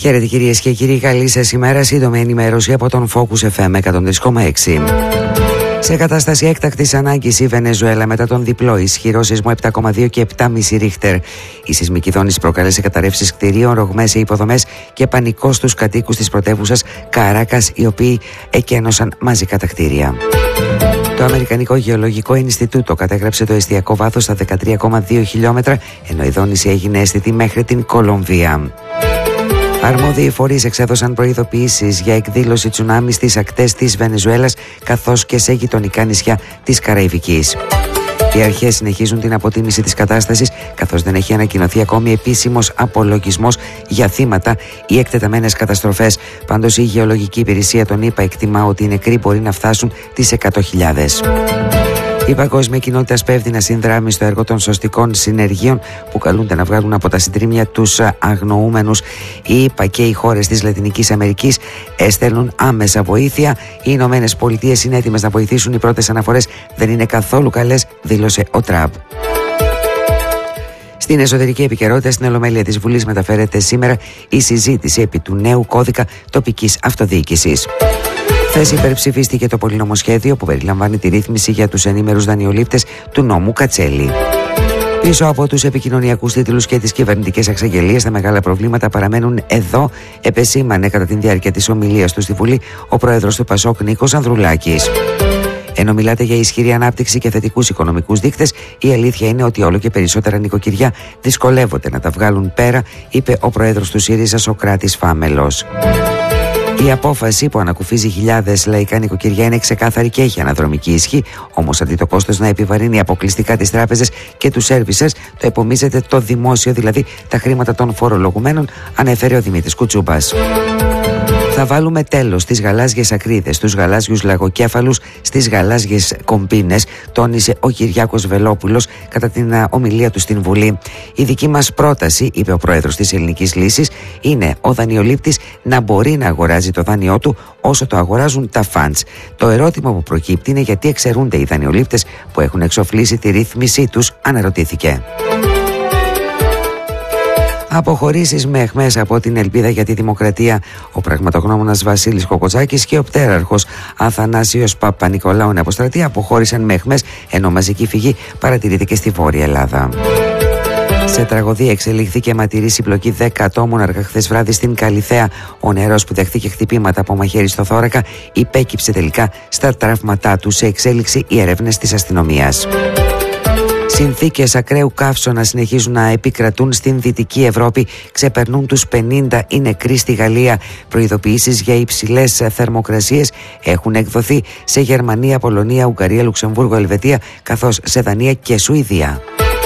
Χαίρετε κυρίες και κύριοι, καλή σας ημέρα. Σύντομη ενημέρωση από τον Focus FM 103,6. Σε κατάσταση έκτακτης ανάγκης η Βενεζουέλα μετά τον διπλό ισχυρό σεισμό 7,2 και 7,5 ρίχτερ. Η σεισμική δόνηση προκάλεσε καταρρεύσεις κτηρίων, ρογμές σε υποδομές και πανικό στους κατοίκους της πρωτεύουσας Καράκας, οι οποίοι εκένωσαν μαζικά τα κτίρια. Το Αμερικανικό Γεωλογικό Ινστιτούτο κατέγραψε το εστιακό βάθος στα 13,2 χιλιόμετρα, ενώ η δόνηση έγινε αισθητή μέχρι την Κολομβία. Αρμόδιοι φορείς εξέδωσαν προειδοποιήσεις για εκδήλωση τσουνάμι στις ακτές της Βενεζουέλας καθώς και σε γειτονικά νησιά της Καραϊβικής. Οι αρχές συνεχίζουν την αποτίμηση της κατάστασης, καθώς δεν έχει ανακοινωθεί ακόμη επίσημος απολογισμός για θύματα ή εκτεταμένες καταστροφές. Πάντως η Γεωλογική Υπηρεσία των ΗΠΑ εκτιμά ότι οι νεκροί μπορεί να φτάσουν τις 100.000. Η παγκόσμια κοινότητα σπέβδει να συνδράμει στο έργο των σωστικών συνεργείων που καλούνται να βγάλουν από τα συντρίμμια τους αγνοούμενους. Οι ΗΠΑ και οι χώρες της Λατινικής Αμερικής στέλνουν άμεσα βοήθεια. Οι Ηνωμένες Πολιτείες είναι έτοιμες να βοηθήσουν. Οι πρώτες αναφορές δεν είναι καθόλου καλές, δήλωσε ο Τραμπ. Στην εσωτερική επικαιρότητα, στην Ολομέλεια της Βουλής μεταφέρεται σήμερα η συζήτηση επί του νέου κώδικα τοπικής αυτοδιοίκησης. Χθες υπερψηφίστηκε το πολυνομοσχέδιο που περιλαμβάνει τη ρύθμιση για τους ενήμερους δανειολήπτες του νόμου Κατσέλη. Πίσω από τους επικοινωνιακούς τίτλους και τις κυβερνητικές εξαγγελίες, τα μεγάλα προβλήματα παραμένουν εδώ, επεσήμανε κατά τη διάρκεια της ομιλίας του στη Βουλή ο πρόεδρος του Πασόκ Νίκος Ανδρουλάκης. Ενώ μιλάτε για ισχυρή ανάπτυξη και θετικούς οικονομικούς δείκτες, η αλήθεια είναι ότι όλο και περισσότερα νοικοκυριά δυσκολεύονται να τα βγάλουν πέρα, είπε ο πρόεδρος του ΣΥΡΙΖΑ Σωκράτης Φάμελος. Η απόφαση που ανακουφίζει χιλιάδες λαϊκά νοικοκυριά είναι ξεκάθαρη και έχει αναδρομική ισχύ, όμως αντί το κόστος να επιβαρύνει αποκλειστικά τις τράπεζες και τους σέρβισες, το επομίζεται το δημόσιο, δηλαδή τα χρήματα των φορολογουμένων, ανέφερε ο Δημήτρης Κουτσούμπας. Θα βάλουμε τέλος στις γαλάζιες ακρίδες, στους γαλάζιους λαγοκέφαλους, στις γαλάζιες κομπίνες, τόνισε ο Κυριάκος Βελόπουλος κατά την ομιλία του στην Βουλή. Η δική μας πρόταση, είπε ο πρόεδρος της Ελληνικής Λύσης, είναι ο δανειολήπτης να μπορεί να αγοράζει το δάνειό του όσο το αγοράζουν τα φαντς. Το ερώτημα που προκύπτει είναι γιατί εξαιρούνται οι δανειολήπτες που έχουν εξοφλήσει τη ρύθμισή τους, αναρωτήθηκε. Αποχωρήσεις με αιχμές από την Ελπίδα για τη Δημοκρατία. Ο πραγματογνώμονας Βασίλης Κοκοτσάκης και ο πτέραρχος Αθανάσιος Παπα-Νικολάου Νεποστρατή αποχώρησαν με αιχμές, ενώ μαζική φυγή παρατηρείται και στη Βόρεια Ελλάδα. Σε τραγωδία εξελίχθηκε αιματηρή συμπλοκή 10 ατόμων αργά χθες βράδυ στην Καλιθέα. Ο νεαρός που δέχτηκε χτυπήματα από μαχαίρι στο θώρακα υπέκυψε τελικά στα τραύματά του. Σε εξέλιξη οι έρευνες της αστυνομίας. Συνθήκες ακραίου καύσωνα συνεχίζουν να επικρατούν στην Δυτική Ευρώπη. Ξεπερνούν τους 50 οι νεκροί στη Γαλλία. Προειδοποιήσεις για υψηλές θερμοκρασίες έχουν εκδοθεί σε Γερμανία, Πολωνία, Ουγγαρία, Λουξεμβούργο, Ελβετία, καθώς σε Δανία και Σουηδία.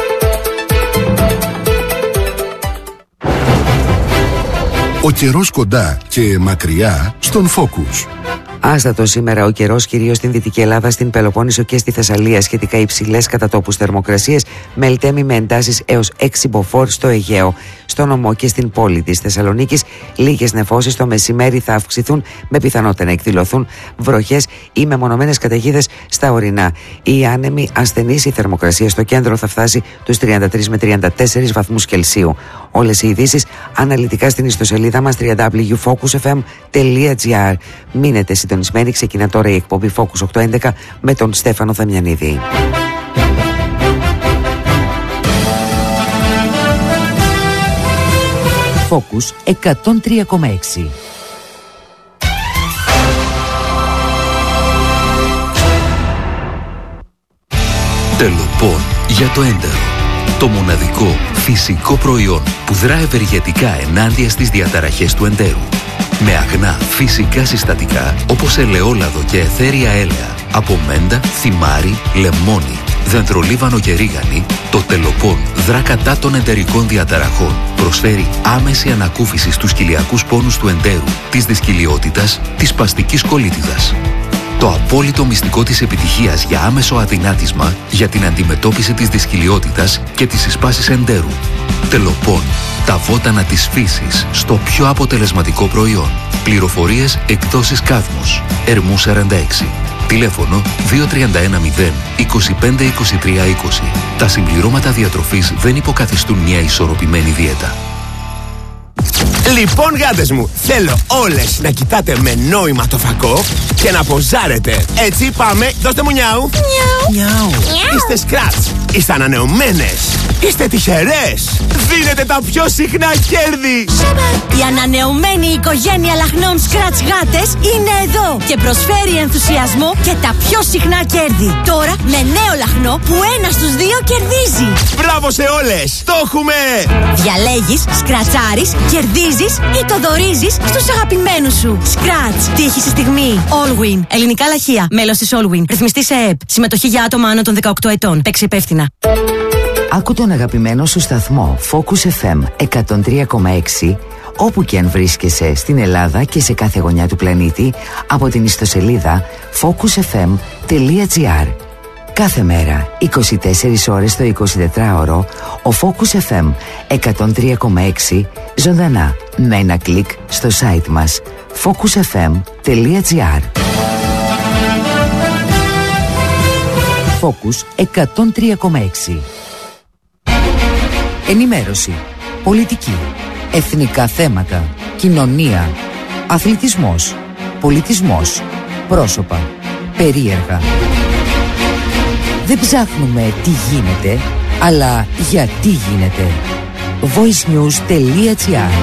Ο καιρός κοντά και μακριά στον Focus. Άστατο σήμερα ο καιρός, κυρίως στην Δυτική Ελλάδα, στην Πελοπόννησο και στη Θεσσαλία. Σχετικά υψηλές κατά τόπους θερμοκρασίες, με Ελτέμι με εντάσεις έως 6 μποφόρ στο Αιγαίο. Στο νομό και στην πόλη της Θεσσαλονίκης, λίγες νεφώσεις το μεσημέρι θα αυξηθούν, με πιθανότητα να εκδηλωθούν βροχές ή μεμονωμένες καταιγίδες στα ορεινά. Η άνεμη ασθενής, η θερμοκρασία στο κέντρο θα φτάσει τους 33 με 34 βαθμούς Κελσίου. Όλες οι ειδήσεις αναλυτικά στην ιστοσελίδα μας www.focusfm.gr. Μείνετε συντονισμένοι, ξεκινά τώρα η εκπομπή Focus 811 με τον Στέφανο Δαμιανίδη. Focus 103,6. Τελοπών για το έντερο. Το μοναδικό φυσικό προϊόν που δρά ευεργετικά ενάντια στις διαταραχές του εντέρου. Με αγνά φυσικά συστατικά όπως ελαιόλαδο και αιθέρια έλαια, από μέντα, θυμάρι, λεμόνι, δεντρολίβανο και ρίγανη, το Τελοπών δρά κατά των εντερικών διαταραχών. Προσφέρει άμεση ανακούφιση στους κοιλιακούς πόνους του εντέρου, της δυσκυλιότητας, της σπαστικής κολίτιδας. Το απόλυτο μυστικό της επιτυχίας για άμεσο αδυνάτισμα για την αντιμετώπιση της δυσκυλιότητας και της εισπάσης εντέρου. Τελοπών, τα βότανα της φύσης στο πιο αποτελεσματικό προϊόν. Πληροφορίες εκδόσεις Κάδμος, Ερμού 46. Τηλέφωνο 2310 25 23 20. Τα συμπληρώματα διατροφής δεν υποκαθιστούν μια ισορροπημένη δίαιτα. Λοιπόν, γάτες μου, θέλω όλες να κοιτάτε με νόημα το φακό και να ποζάρετε. Έτσι, πάμε, δώστε μου νιάου. Νιάου. Είστε σκράτς, είστε ανανεωμένες, είστε τυχερές. Δίνετε τα πιο συχνά κέρδη. Η ανανεωμένη οικογένεια λαχνών Scratch γάτες είναι εδώ και προσφέρει ενθουσιασμό και τα πιο συχνά κέρδη. Τώρα με νέο λαχνό που 1 στους 2 κερδίζει. Μπράβο σε όλες, το έχουμε! Διαλέγεις, σκρατσάρεις, κερδίζεις ή το δωρίζεις στους αγαπημένους σου. Scratch, τύχη στη στιγμή. Allwin, ελληνικά λαχεία, μέλος της Allwin. Ρυθμιστή σε ΕΕΠ. Συμμετοχή για άτομα άνω των 18 ετών. Παίξει υπεύθυνα. Άκου τον αγαπημένο σου σταθμό Focus FM 103,6 όπου και αν βρίσκεσαι στην Ελλάδα και σε κάθε γωνιά του πλανήτη από την ιστοσελίδα focusfm.gr. Κάθε μέρα, 24 ώρες το 24ωρο, ο Focus FM 103,6 ζωντανά με ένα κλικ στο site μας focusfm.gr. Focus 103,6. Ενημέρωση, πολιτική, εθνικά θέματα, κοινωνία, αθλητισμός, πολιτισμός, πρόσωπα, περίεργα. Δεν ψάχνουμε τι γίνεται, αλλά γιατί γίνεται. voicenews.gr.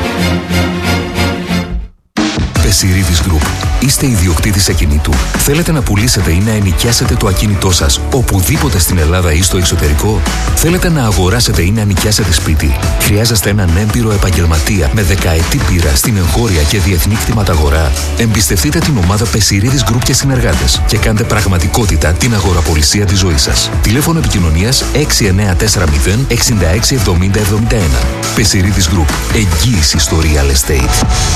Πεσιρίδης Group. Είστε ιδιοκτήτης ακινήτου. Θέλετε να πουλήσετε ή να ενοικιάσετε το ακίνητό σας οπουδήποτε στην Ελλάδα ή στο εξωτερικό. Θέλετε να αγοράσετε ή να νοικιάσετε σπίτι. Χρειάζεστε έναν έμπειρο επαγγελματία με δεκαετή πείρα στην εγχώρια και διεθνή κτηματαγορά. Εμπιστευτείτε την ομάδα Πεσιρίδης Group και συνεργάτες και κάντε πραγματικότητα την αγοραπολισία της ζωής σας. Τηλέφωνο επικοινωνίας 6940 66 70 71. Πεσιρίδης Group. Εγγύηση στο real estate.